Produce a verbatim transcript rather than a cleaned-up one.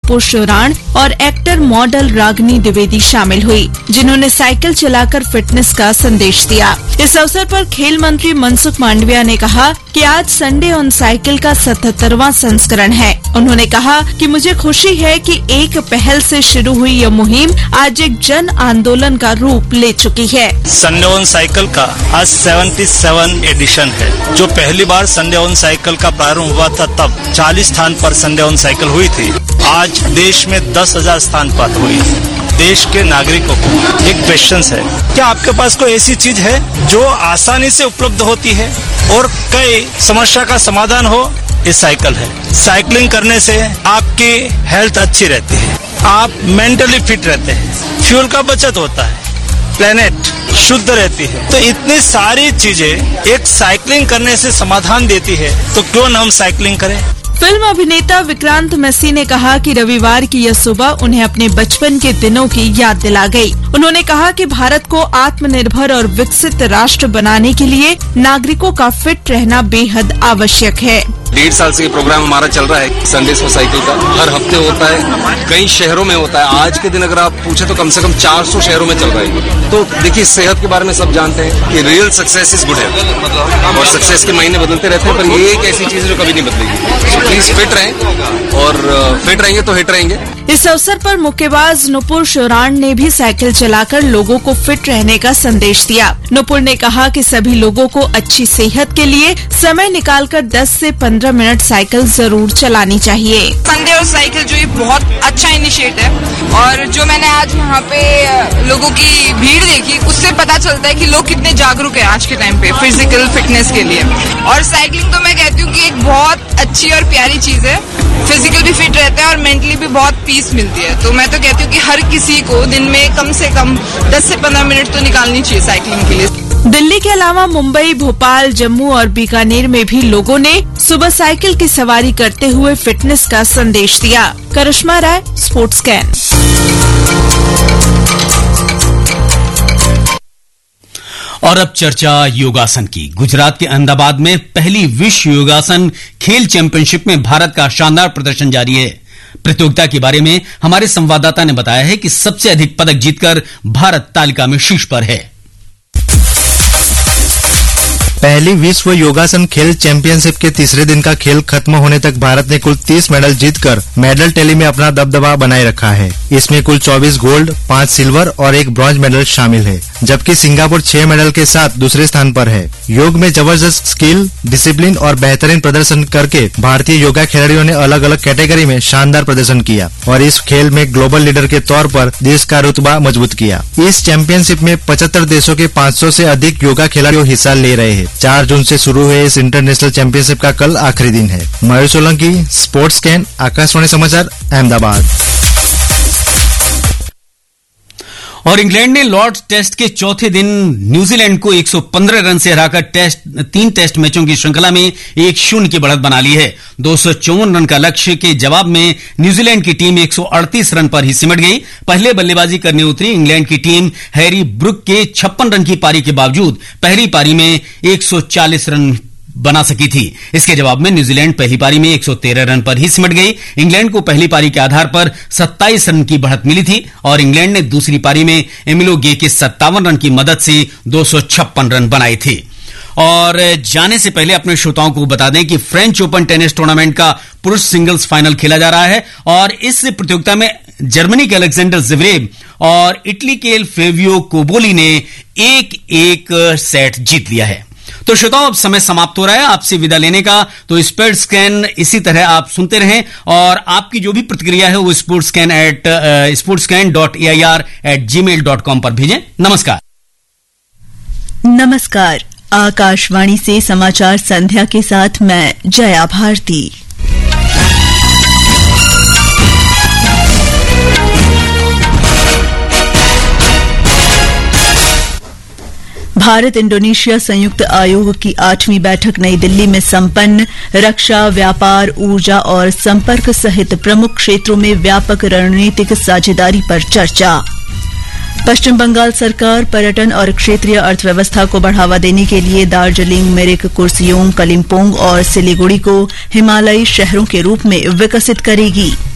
नुपुर शोराण और actor model Ragini Dwivedi शामिल हुई, जिन्होंने साइकिल चलाकर फिटनेस का संदेश दिया। इस अवसर पर खेल मंत्री मनसुख मांडविया ने कहा कि आज संडे ऑन साइकिल का सतहत्तरवां संस्करण है। उन्होंने कहा कि मुझे खुशी है कि एक पहल से शुरू हुई यह मुहिम आज एक जन आंदोलन का रूप ले चुकी है। संडे ऑन साइकिल का आज सतहत्तरवां एडिशन है। जो पहली बार संडे ऑन साइकिल का प्रारंभ हुआ था तब चालीस स्थान पर संडे ऑन साइकिल हुई थी। आज देश में दस हजार स्थान पर हुई है। देश के नागरिकों को एक क्वेश्चन है, क्या आपके पास कोई ऐसी चीज है जो आसानी से उपलब्ध होती है और कई समस्या का समाधान हो? ये साइकिल है। साइकिलिंग करने से आपकी हेल्थ अच्छी रहती है, आप मेंटली फिट रहते हैं, फ्यूल का बचत होता है, प्लेनेट शुद्ध रहती है। तो इतनी सारी चीजें एक साइकिलिंग करने से समाधान देती है, तो क्यों न हम साइकिलिंग करें। फिल्म अभिनेता विक्रांत मैसी ने कहा कि रविवार की यह सुबह उन्हें अपने बचपन के दिनों की याद दिला गई। उन्होंने कहा कि भारत को आत्मनिर्भर और विकसित राष्ट्र बनाने के लिए नागरिकों का फिट रहना बेहद आवश्यक है। डेढ़ साल से ये प्रोग्राम हमारा चल रहा है संडेज फॉर साइकिल का। हर हफ्ते होता है, कई शहरों में होता है। आज के दिन अगर आप पूछे तो कम से कम चार सौ शहरों में चल रहा है। तो देखिए, सेहत के बारे में सब जानते हैं कि रियल सक्सेस इज गुड है और सक्सेस के महीने बदलते रहते हैं, पर ये एक ऐसी चीज है जो कभी नहीं बदलेगी। सो प्लीज फिट रहें और फिट रहेंगे तो हिट रहेंगे। इस अवसर पर मुक्केबाज नुपुर शोराण ने भी साइकिल चलाकर लोगों को फिट रहने का संदेश दिया। नुपुर ने कहा कि सभी लोगों को अच्छी सेहत के लिए समय निकालकर दस से पंद्रह मिनट साइकिल जरूर चलानी चाहिए। संडे और साइकिल जो ये बहुत अच्छा इनिशिएटिव है और जो मैंने आज वहाँ पे लोगों की भीड़ देखी, उससे पता चलता है कि लोग कितने जागरूक हैं आज के टाइम पे फिजिकल फिटनेस के लिए। और साइकिलिंग तो मैं कहती हूँ कि एक बहुत अच्छी और प्यारी चीज है। फिजिकल भी फिट रहता है और मेंटली भी बहुत पीस मिलती है। तो मैं तो कहती हूँ कि हर किसी को दिन में कम से कम दस से पंद्रह मिनट तो निकालनी चाहिए साइकिलिंग के लिए। दिल्ली के अलावा मुंबई, भोपाल, जम्मू और बीकानेर में भी लोगों ने सुबह साइकिल की सवारी करते हुए फिटनेस का संदेश दिया। करिश्मा राय, स्पोर्ट्स स्कैन। और अब चर्चा योगासन की। गुजरात के अहमदाबाद में पहली विश्व योगासन खेल चैंपियनशिप में भारत का शानदार प्रदर्शन जारी है। प्रतियोगिता के बारे में हमारे संवाददाता ने बताया है कि सबसे अधिक पदक जीतकर भारत तालिका में शीर्ष पर है। पहली विश्व योगासन खेल चैंपियनशिप के तीसरे दिन का खेल खत्म होने तक भारत ने कुल तीस मेडल जीतकर मेडल टैली में अपना दबदबा बनाए रखा है। इसमें कुल चौबीस गोल्ड, पांच सिल्वर और एक ब्रॉन्ज मेडल शामिल है, जबकि सिंगापुर छह मेडल के साथ दूसरे स्थान पर है। योग में जबरदस्त स्किल, डिसिप्लिन और बेहतरीन प्रदर्शन करके भारतीय योगा खिलाड़ियों ने अलग अलग कैटेगरी में शानदार प्रदर्शन किया और इस खेल में ग्लोबल लीडर के तौर पर देश का रुतबा मजबूत किया। इस चैंपियनशिप में पचहत्तर देशों के पाँच सौ से अधिक योगा खिलाड़ी हिस्सा ले रहे हैं। चार जून से शुरू हुए इस इंटरनेशनल चैंपियनशिप का कल आखिरी दिन है। मयूर सोलंकी, स्पोर्ट्स स्कैन, आकाशवाणी समाचार, अहमदाबाद। और इंग्लैंड ने लॉर्ड्स टेस्ट के चौथे दिन न्यूजीलैंड को एक सौ पंद्रह रन से हराकर टेस्ट तीन टेस्ट मैचों की श्रृंखला में एक शून्य की बढ़त बना ली है। दो सौ चौवन रन का लक्ष्य के जवाब में न्यूजीलैंड की टीम एक सौ अड़तीस रन पर ही सिमट गई। पहले बल्लेबाजी करने उतरी इंग्लैंड की टीम हैरी ब्रुक के छप्पन रन की पारी के बावजूद पहली पारी में एक सौ चालीस रन बना सकी थी। इसके जवाब में न्यूजीलैंड पहली पारी में एक सौ तेरह रन पर ही सिमट गई। इंग्लैंड को पहली पारी के आधार पर सत्ताईस रन की बढ़त मिली थी और इंग्लैंड ने दूसरी पारी में एमिलो गे के सत्तावन रन की मदद से दो सौ छप्पन रन बनाए थे। और जाने से पहले अपने श्रोताओं को बता दें कि फ्रेंच ओपन टेनिस टूर्नामेंट का पुरुष सिंगल्स फाइनल खेला जा रहा है और इस प्रतियोगिता में जर्मनी के अलेक्जेंडर ज़्वेरेव और इटली के फेवियो कोबोली ने एक एक सेट जीत लिया है। तो श्रोताओं, अब समय समाप्त हो रहा है आपसे विदा लेने का। तो स्पोर्ट स्कैन इसी तरह आप सुनते रहें और आपकी जो भी प्रतिक्रिया है वो sport scan eight sport scan dot A I R eight ji mail dot com पर भेजें। नमस्कार। नमस्कार। आकाशवाणी से समाचार संध्या के साथ मैं जया भारती। भारत इंडोनेशिया संयुक्त आयोग की आठवीं बैठक नई दिल्ली में संपन्न। रक्षा, व्यापार, ऊर्जा और संपर्क सहित प्रमुख क्षेत्रों में व्यापक रणनीतिक साझेदारी पर चर्चा। पश्चिम बंगाल सरकार पर्यटन और क्षेत्रीय अर्थव्यवस्था को बढ़ावा देने के लिए दार्जिलिंग, मिरिक, कुर्सियोंग, कलिम्पोंग और सिलीगुड़ी को हिमालयी शहरों के रूप में विकसित करेगी।